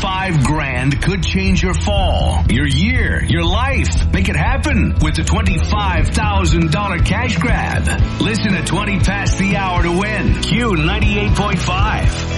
25 grand could change your fall, your year, your life. Make it happen with the $25,000 cash grab. Listen at 20 past the hour to win. Q 98.5.